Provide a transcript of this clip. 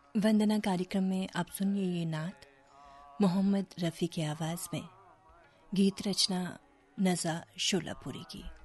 वंदना कार्यक्रम में आप सुनिए ये नात मोहम्मद रफ़ी की आवाज़ में। गीत रचना नज़ा शोलापुरी की।